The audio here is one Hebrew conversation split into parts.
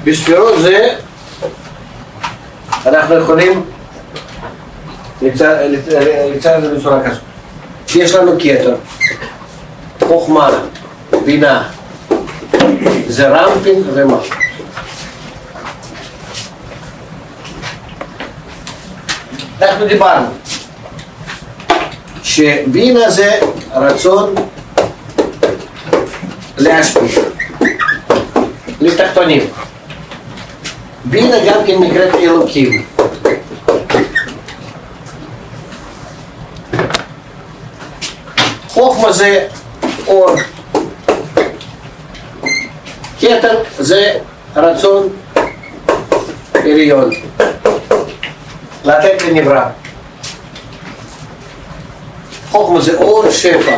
בספירות זה אנחנו יכולים לצייר את זה בצורה כזאת. יש לנו כתר, חוכמה, בינה, זה רמפין ומלכות. אנחנו דיברנו שבינה זה רצון להשפיע לתחתונים. בינה גם כן נקראת אלוקים. חוכמה זה אור. כתר זה רצון עליון. לתת לנברא. חוכמה זה אור שפע.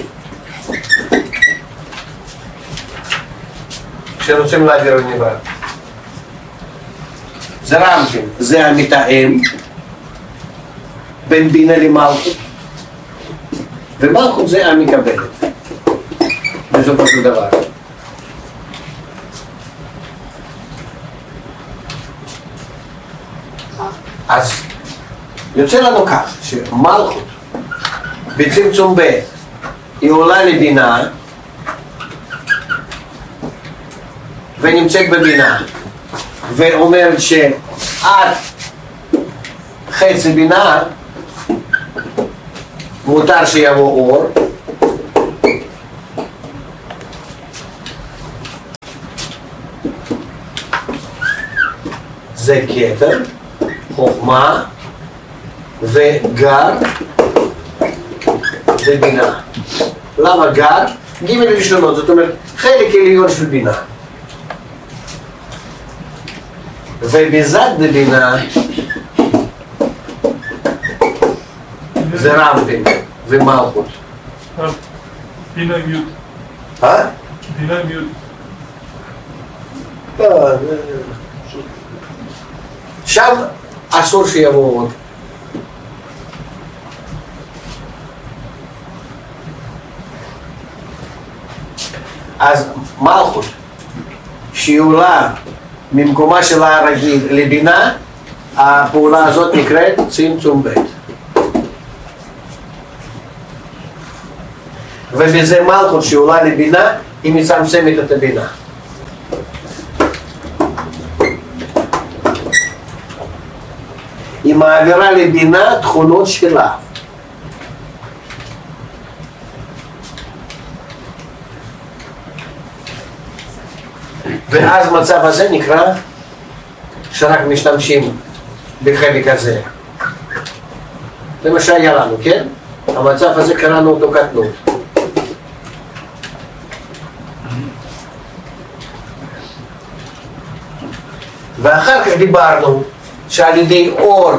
שרוצים להעביר לנברא. זה רמפין, זה המתאם בין בינה למלכות. ומלכות זה המקבלת. בסופו של דבר. אז יוצא לנו כך שמלכות בצמצום ב' היא עולה לבינה ונמצאת בבינה ואומרת שעד חצי בינה מותר שיבוא אור זה כתר, חוכמה וגר ובינה. למה גר? ג' ראשונות, זאת אומרת חלק עליון של בינה. ובזד בבינה זה רמפין ומלכות. בינה מיוד. בינה מיוד. שם אסור שיבוא עוד. אז מלכות שהיא עולה ממקומה שלה הרגיל לבינה, הפעולה הזאת נקראת צמצום ב'. ובזה מלכות שהיא עולה לבינה, היא מצמצמת את הבינה. היא מעבירה לבינה תכונות שלה. ואז מצב הזה נקרא שרק משתמשים בחלק הזה. זה מה שהיה לנו, כן? המצב הזה קראנו אותו קטנות. ואחר כך דיברנו שעל ידי אור,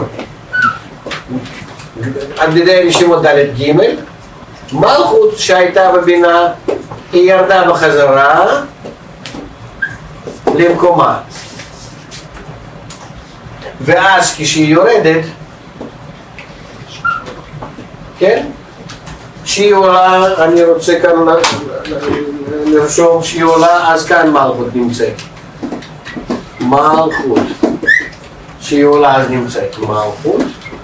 על ידי רשימות ד' ג', מלכות שהייתה בבינה היא ירדה בחזרה למקומה. ואז כשהיא יורדת, כן? כשהיא עולה, אני רוצה כאן לרשום שהיא עולה, אז כאן מלכות נמצאת. מלכות. שהיא עולה אז נמצאת מלכות.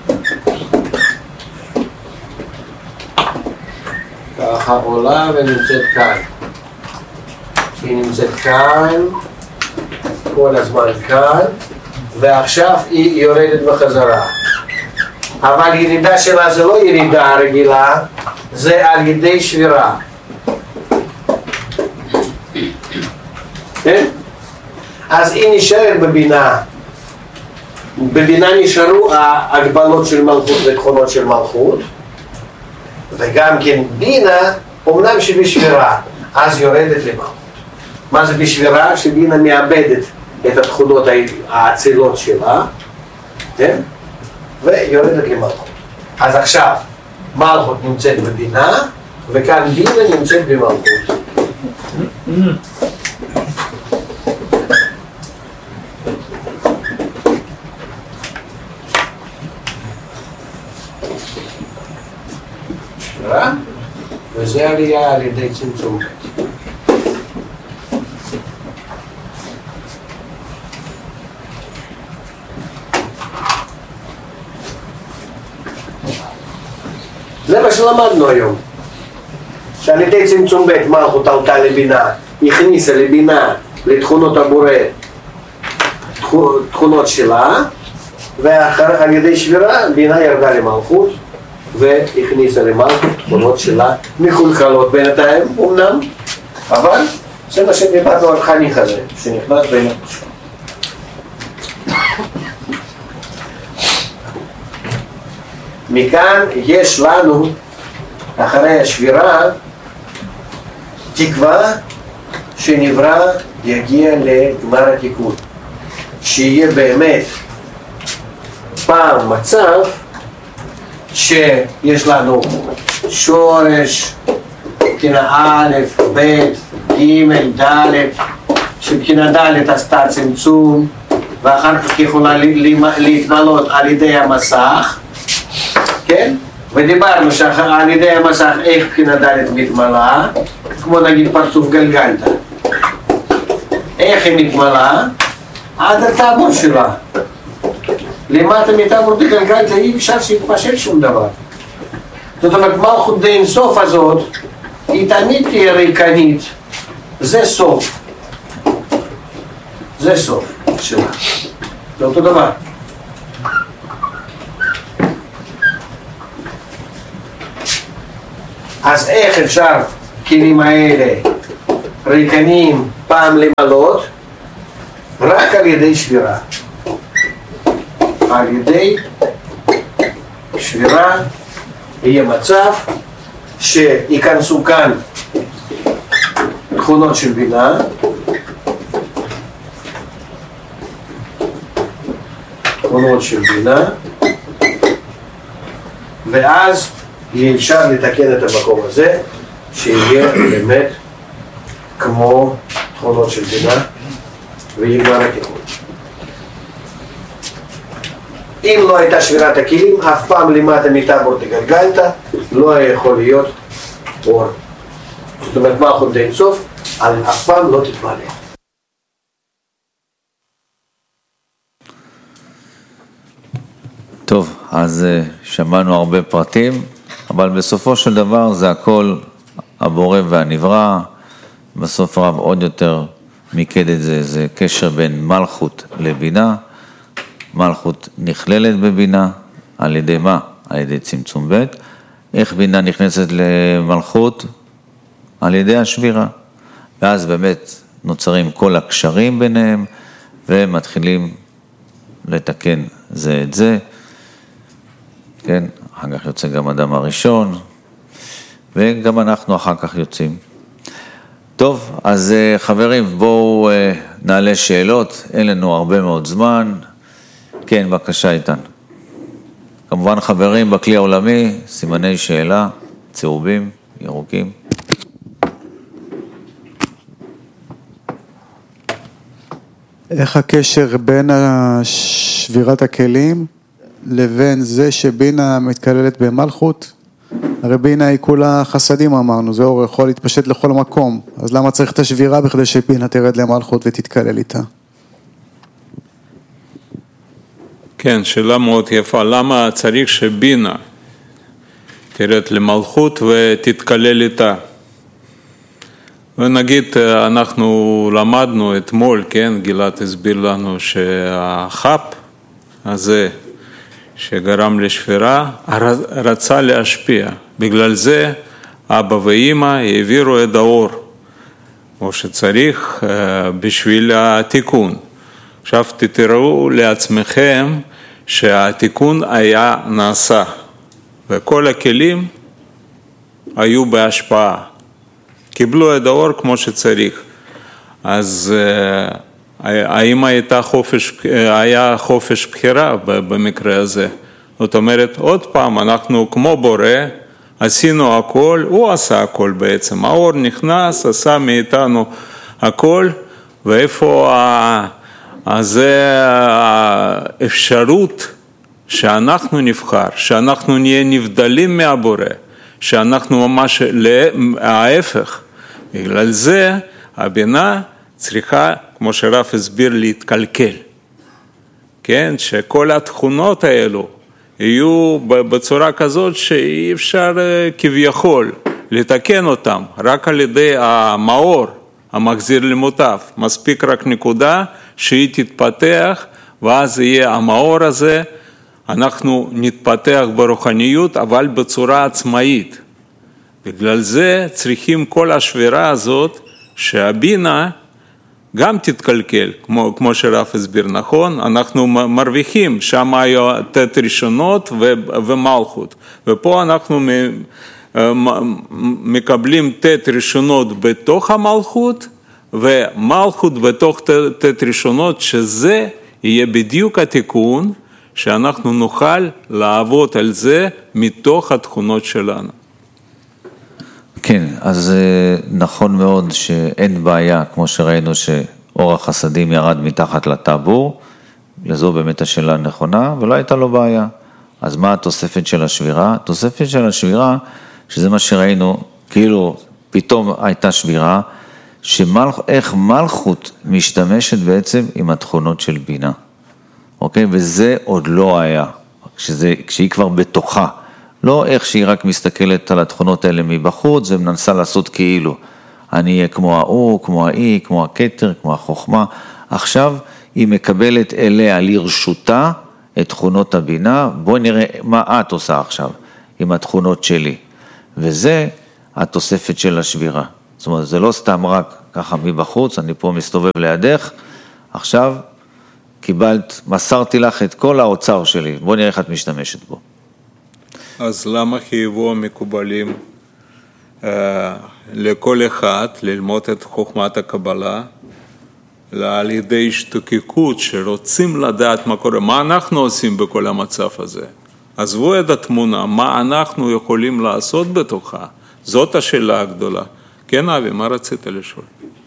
ככה עולה ונמצאת כאן. היא נמצאת כאן, כל הזמן כאן, ועכשיו היא יורדת בחזרה. אבל ירידה שלה זה לא ירידה רגילה, זה על ידי שבירה. כן? אז היא נשארת בבינה. בבינה נשארו ההגבלות של מלכות ותכונות של מלכות, וגם כן בינה, אומנם שבשבירה, אז יורדת למלכות. מה זה בשבירה? שבינה מאבדת את התכונות האצילות שלה, כן? ויורדת למלכות. אז עכשיו, מלכות נמצאת בבינה, וכאן בינה נמצאת במלכות. וזה עלייה על ידי צמצום. זה מה שלמדנו היום. שעל ידי צמצום ב' מלכות עלתה לבינה, הכניסה לבינה לתכונות הבורא, תכונות שלה, ועל ידי שבירה בינה ירדה למלכות והכניסה למלכות תכונות שלה מחולחלות בינתיים אמנם, אבל זה מה שדיברנו על חניך הזה שנכנס בין הפשוט. מכאן יש לנו אחרי השבירה תקווה שנברא יגיע לגמר התיקון, שיהיה באמת פעם מצב שיש לנו שורש בחינה א', ב', ג', ד', שבחינה ד' עשתה צמצום ואחר כך יכולה להתמלות על ידי המסך, כן? ודיברנו שעל ידי המסך איך בחינה ד' מתמלה, כמו נגיד פרצוף גלגלתא. איך היא מתמלה? עד הטבור שלה. למטה מטבור דגלגלתא אי אפשר שיתפשט שום דבר. זאת אומרת, מלכות דאין סוף הזאת, היא תמיד תהיה ריקנית. זה סוף. זה סוף שלה. זה אותו דבר. אז איך אפשר כלים האלה ריקנים פעם למלות? רק על ידי שבירה. על ידי שבירה יהיה מצב שיכנסו כאן תכונות של בינה, תכונות של בינה, ואז יהיה אפשר לתקן את המקום הזה שיהיה באמת כמו תכונות של בינה ויגמר התיקון. אם לא הייתה שבירת הכלים, אף פעם למטה מטבור דגלגלתא לא היה יכול להיות אור. זאת אומרת, מלכות דאין סוף, אף פעם לא תתמלא. טוב, אז שמענו הרבה פרטים, אבל בסופו של דבר זה הכל הבורא והנברא. בסוף הרב עוד יותר מיקד את זה, זה קשר בין מלכות לבינה. מלכות נכללת בבינה, על ידי מה? על ידי צמצום ב'. איך בינה נכנסת למלכות? על ידי השבירה. ואז באמת נוצרים כל הקשרים ביניהם, ומתחילים לתקן זה את זה. כן, אחר כך יוצא גם אדם הראשון, וגם אנחנו אחר כך יוצאים. טוב, אז חברים, בואו נעלה שאלות, אין לנו הרבה מאוד זמן. כן, בבקשה איתן. כמובן חברים בכלי העולמי, סימני שאלה, צהובים, ירוקים. איך הקשר בין שבירת הכלים לבין זה שבינה מתכללת במלכות? הרי בינה היא כולה חסדים אמרנו, זה אור יכול להתפשט לכל מקום, אז למה צריך את השבירה בכדי שבינה תרד למלכות ותתכלל איתה? כן, שאלה מאוד יפה, למה צריך שבינה תרד למלכות ותתכלל איתה? ונגיד אנחנו למדנו אתמול, כן, גלעד הסביר לנו שהחפ הזה שגרם לשבירה רצה להשפיע, בגלל זה אבא ואמא העבירו את האור, כמו שצריך בשביל התיקון. עכשיו תתראו לעצמכם שהתיקון היה נעשה, וכל הכלים היו בהשפעה, קיבלו את האור כמו שצריך. אז האם היה חופש בחירה במקרה הזה? זאת אומרת, עוד פעם, אנחנו כמו בורא, עשינו הכל, הוא עשה הכל בעצם. האור נכנס, עשה מאיתנו הכל, ואיפה זה האפשרות שאנחנו נבחר, שאנחנו נהיה נבדלים מהבורא, שאנחנו ממש ההפך. בגלל זה הבינה צריכה, כמו שרב הסביר, להתקלקל. כן, שכל התכונות האלו יהיו בצורה כזאת שאי אפשר כביכול לתקן אותם, רק על ידי המאור המחזיר למוטב. מספיק רק נקודה שהיא תתפתח, ואז יהיה המאור הזה, אנחנו נתפתח ברוחניות, אבל בצורה עצמאית. בגלל זה צריכים כל השבירה הזאת, שהבינה גם תתקלקל, כמו שרב הסביר נכון, אנחנו מרוויחים, שם היו תת ראשונות ומלכות, ופה אנחנו מקבלים תת ראשונות בתוך המלכות, ומלכות בתוך תת ראשונות, שזה יהיה בדיוק התיקון, שאנחנו נוכל לעבוד על זה מתוך התכונות שלנו. כן, אז נכון מאוד שאין בעיה, כמו שראינו שאור החסדים ירד מתחת לטבור, לזו באמת השאלה הנכונה, ולא הייתה לו בעיה. אז מה התוספת של השבירה? התוספת של השבירה, שזה מה שראינו, כאילו פתאום הייתה שבירה, איך מלכות משתמשת בעצם עם התכונות של בינה. אוקיי? וזה עוד לא היה, כשהיא כבר בתוכה. לא איך שהיא רק מסתכלת על התכונות האלה מבחוץ, ומנסה לעשות כאילו, אני אהיה כמו האור, כמו האי, כמו הכתר, כמו החוכמה. עכשיו היא מקבלת אליה לרשותה את תכונות הבינה, בואי נראה מה את עושה עכשיו עם התכונות שלי. וזה התוספת של השבירה. זאת אומרת, זה לא סתם רק ככה מבחוץ, אני פה מסתובב לידך, עכשיו קיבלת, מסרתי לך את כל האוצר שלי, בואי נראה איך את משתמשת בו. אז למה חייבו המקובלים לכל אחד ללמוד את חוכמת הקבלה, על ידי השתוקקות שרוצים לדעת מה קורה, מה אנחנו עושים בכל המצב הזה? עזבו את התמונה, מה אנחנו יכולים לעשות בתוכה? זאת השאלה הגדולה. כן, אבי, מה רצית לשאול?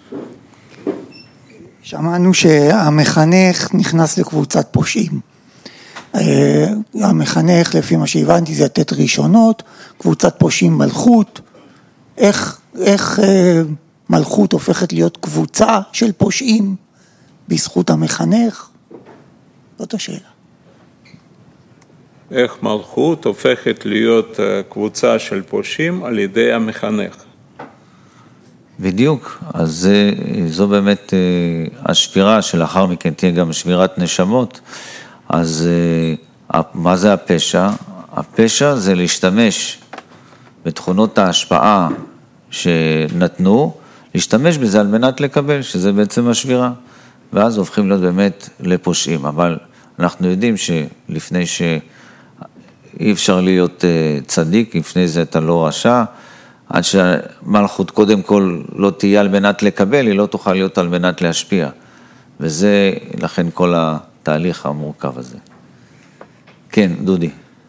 שמענו שהמחנך נכנס לקבוצת פושעים. המחנך, לפי מה שהבנתי, זה לתת ראשונות, קבוצת פושעים מלכות. איך מלכות הופכת להיות קבוצה של פושעים בזכות המחנך? זאת השאלה. איך מלכות הופכת להיות קבוצה של פושעים על ידי המחנך? בדיוק, אז זו באמת השבירה שלאחר מכן תהיה גם שבירת נשמות. אז מה זה הפשע? הפשע זה להשתמש בתכונות ההשפעה שנתנו, להשתמש בזה על מנת לקבל, שזה בעצם השבירה. ואז הופכים להיות באמת לפושעים. אבל אנחנו יודעים שלפני שאי אפשר להיות צדיק, לפני זה אתה לא רשע, עד שהמלכות קודם כל לא תהיה על מנת לקבל, היא לא תוכל להיות על מנת להשפיע. וזה לכן כל התהליך המורכב הזה. כן, דודי.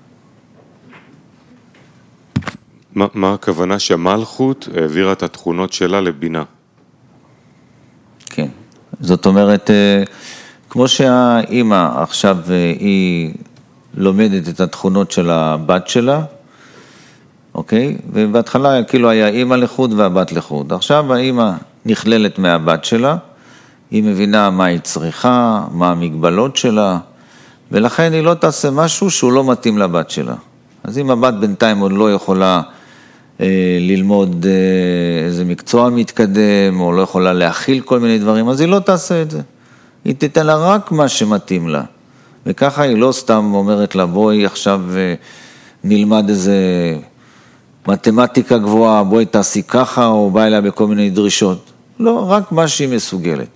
מה הכוונה שהמלכות העבירה את התכונות שלה לבינה? כן, זאת אומרת, כמו שהאימא עכשיו היא לומדת את התכונות של הבת שלה, אוקיי? ובהתחלה כאילו היה אימא לחוד והבת לחוד. עכשיו האימא נכללת מהבת שלה, היא מבינה מה היא צריכה, מה המגבלות שלה, ולכן היא לא תעשה משהו שהוא לא מתאים לבת שלה. אז אם הבת בינתיים עוד לא יכולה ללמוד איזה מקצוע מתקדם, או לא יכולה להכיל כל מיני דברים, אז היא לא תעשה את זה. היא תיתן לה רק מה שמתאים לה. וככה היא לא סתם אומרת לה, בואי עכשיו נלמד איזה מתמטיקה גבוהה, בואי תעשי ככה, או בא אליה בכל מיני דרישות. לא, רק מה שהיא מסוגלת.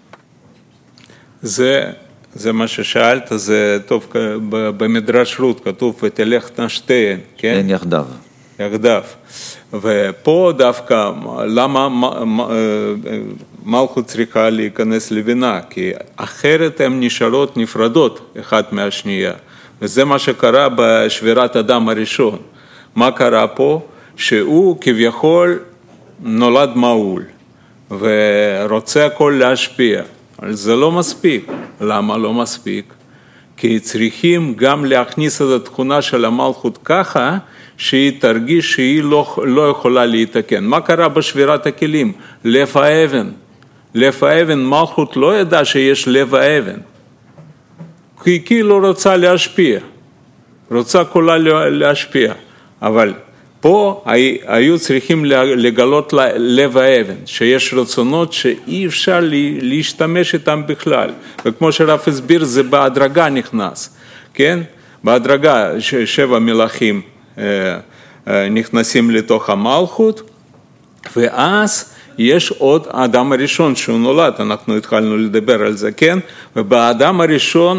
זה מה ששאלת, זה טוב, במדרש רות כתוב, ותלכנה שתיהן, כן? כן, יחדיו. יחדיו. ופה דווקא, למה מלכות צריכה להיכנס לבינה? כי אחרת הן נשארות נפרדות אחת מהשנייה. וזה מה שקרה בשבירת אדם הראשון. מה קרה פה? שהוא כביכול נולד מעול, ורוצה הכל להשפיע. אבל זה לא מספיק. למה לא מספיק? כי צריכים גם להכניס את התכונה של המלכות ככה, שהיא תרגיש שהיא לא יכולה להתקן. מה קרה בשבירת הכלים? לב האבן. לב האבן, מלכות לא ידע שיש לב האבן. כי כאילו רוצה להשפיע. רוצה כולה להשפיע, אבל פה היו צריכים לגלות לב האבן, שיש רצונות שאי אפשר להשתמש איתם בכלל, וכמו שרב הסביר זה בהדרגה נכנס, כן? בהדרגה 7 מלאכים נכנסים לתוך המלכות, ואז יש עוד האדם הראשון שהוא נולד, אנחנו התחלנו לדבר על זה, כן? ובאדם הראשון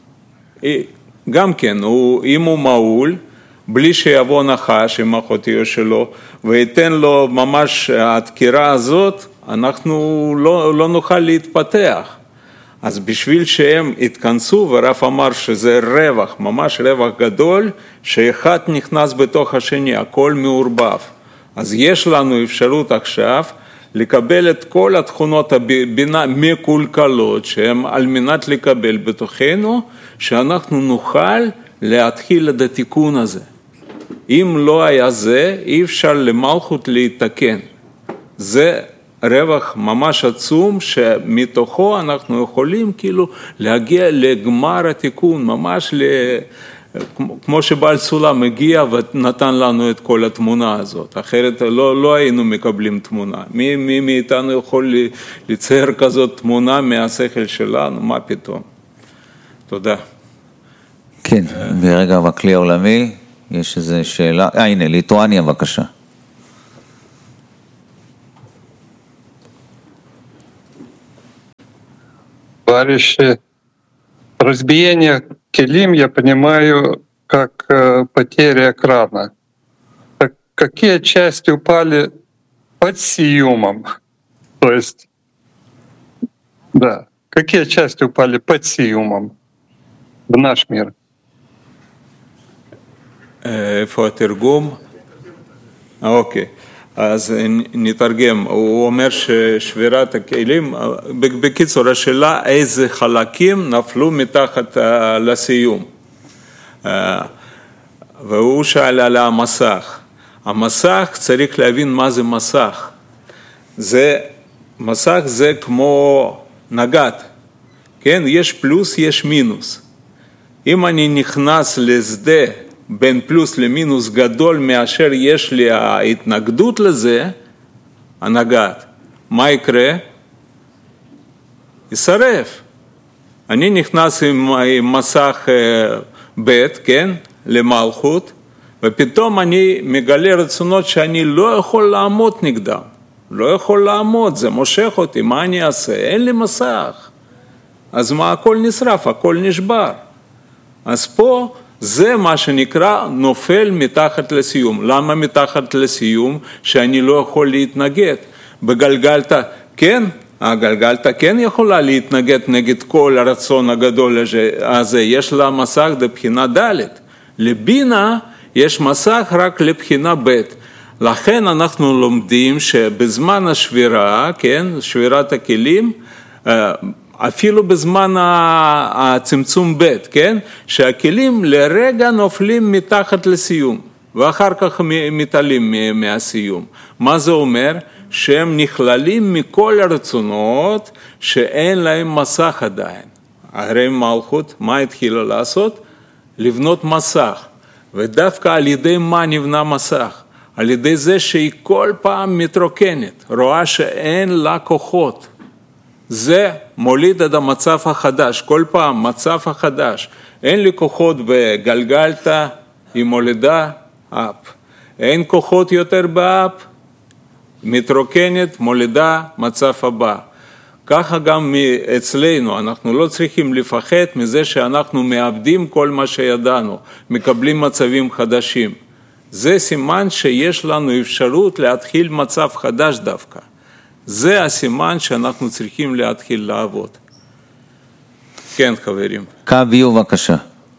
גם כן, אם הוא מעול, בלי שיבוא נחש עם אחותיו שלו, ויתן לו ממש הדקירה הזאת, אנחנו לא נוכל להתפתח. אז בשביל שהם התכנסו, ורב אמר שזה רווח, ממש רווח גדול, שאחד נכנס בתוך השני, הכל מעורבב. אז יש לנו אפשרות עכשיו לקבל את כל התכונות הבינה מקולקלות, שהן על מנת לקבל בתוכנו, שאנחנו נוכל להתחיל את התיקון הזה. אם לא היה זה, אי אפשר למלכות להתקן. זה רווח ממש עצום, שמתוכו אנחנו יכולים כאילו להגיע לגמר התיקון, ממש כמו שבעל סולם מגיע ונתן לנו את כל התמונה הזאת, אחרת לא היינו מקבלים תמונה. מי מאיתנו יכול לצייר כזאת תמונה מהשכל שלנו? מה פתאום? תודה. כן, ברגע בכלי העולמי, יש איזו שאלה, הנה, ליטואניה בבקשה. Товарищи, разбиение келим я понимаю как потеря экрана. Так какие части упали под сиюмом? То есть, да, какие части упали под сиюмом в наш мир? איפה התרגום? אוקיי. אז נתרגם, הוא אומר ששבירת הכלים, בקיצור השאלה איזה חלקים נפלו מתחת לסיום. והוא שאל על המסך. המסך צריך להבין מה זה מסך. מסך זה כמו נגד, כן? יש פלוס, יש מינוס. אם אני נכנס לשדה בין פלוס למינוס גדול מאשר יש לי ההתנגדות לזה, הנגד, מה יקרה? ישרף. אני נכנס עם מסך ב', כן, למלכות, ופתאום אני מגלה רצונות שאני לא יכול לעמוד נגדם. לא יכול לעמוד, זה מושך אותי, מה אני אעשה? אין לי מסך. אז מה, הכל נשרף, הכל נשבר. אז פה זה מה שנקרא נופל מתחת לסיום. למה מתחת לסיום? שאני לא יכול להתנגד. בגלגלתא, כן, הגלגלתא כן יכולה להתנגד נגד כל הרצון הגדול הזה. יש לה מסך לבחינה ד'. לבינה יש מסך רק לבחינה ב'. לכן אנחנו לומדים שבזמן השבירה, כן, שבירת הכלים, אפילו בזמן הצמצום ב', כן, שהכלים לרגע נופלים מתחת לסיום, ואחר כך מתעלים מהסיום. מה זה אומר? שהם נכללים מכל הרצונות שאין להם מסך עדיין. הרי מלכות, מה התחילה לעשות? לבנות מסך. ודווקא על ידי מה נבנה מסך? על ידי זה שהיא כל פעם מתרוקנת, רואה שאין לה כוחות. זה מוליד את המצב החדש, כל פעם מצב החדש. אין לי כוחות בגלגלתא, היא מולידה אפ. אין כוחות יותר באפ, מתרוקנת, מולידה מצב הבא. ככה גם אצלנו, אנחנו לא צריכים לפחד מזה שאנחנו מאבדים כל מה שידענו, מקבלים מצבים חדשים. זה סימן שיש לנו אפשרות להתחיל מצב חדש דווקא. זה הסימן שאנחנו צריכים להתחיל לעבוד. כן, חברים. קביו, בבקשה.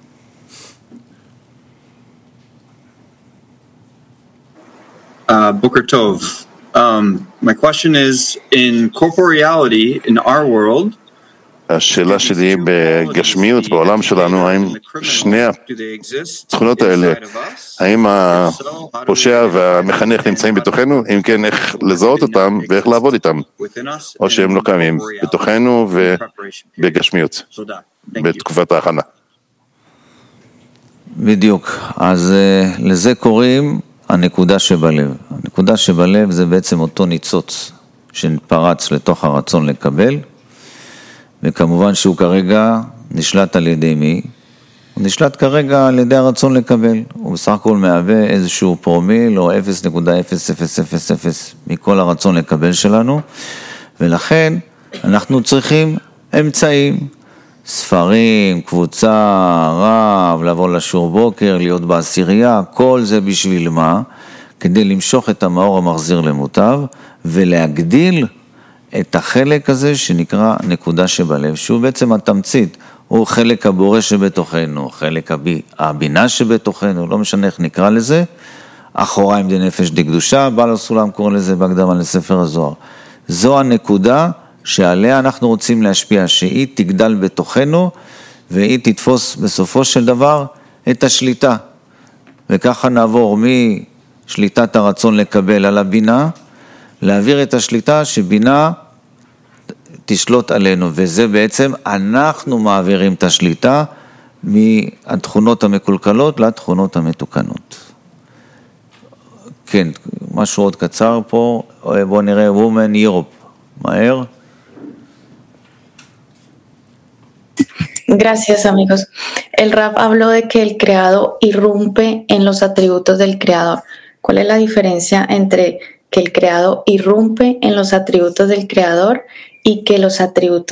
Boker Tov. My question is, in corporeality, in our world, השאלה שלי בגשמיות, בעולם שלנו, האם שני התכונות האלה, האם הפושע והמחנך נמצאים בתוכנו, אם כן, איך לזהות אותם ואיך לעבוד איתם, או שהם לא קיימים בתוכנו ובגשמיות, בתקופת ההכנה. בדיוק. אז לזה קוראים הנקודה שבלב. הנקודה שבלב זה בעצם אותו ניצוץ שפרץ לתוך הרצון לקבל, וכמובן שהוא כרגע נשלט על ידי מי? הוא נשלט כרגע על ידי הרצון לקבל. הוא בסך הכל מהווה איזשהו פרומיל או 0.0000 מכל הרצון לקבל שלנו, ולכן אנחנו צריכים אמצעים, ספרים, קבוצה, רב, לבוא לשיעור בוקר, להיות בעשירייה, כל זה בשביל מה? כדי למשוך את המאור המחזיר למוטב ולהגדיל את החלק הזה שנקרא נקודה שבלב, שהוא בעצם התמצית, הוא חלק הבורא שבתוכנו, חלק הבינה שבתוכנו, לא משנה איך נקרא לזה, אחוריים דנפש דקדושה, בעל הסולם קורא לזה בהקדמה לספר הזוהר. זו הנקודה שעליה אנחנו רוצים להשפיע, שהיא תגדל בתוכנו, והיא תתפוס בסופו של דבר את השליטה. וככה נעבור משליטת הרצון לקבל על הבינה, להעביר את השליטה שבינה תשלוט עלינו, וזה בעצם אנחנו מעבירים את השליטה מהתכונות המקולקלות לתכונות המתוקנות. כן, משהו עוד קצר פה, בואו נראה Women Europe, מהר. Gracias, amigos. El Rab habló de que el creado irrumpe en los atributos del creador. ¿Cuál es la diferencia entre que el creado irrumpe en los atributos del creador y que los atributos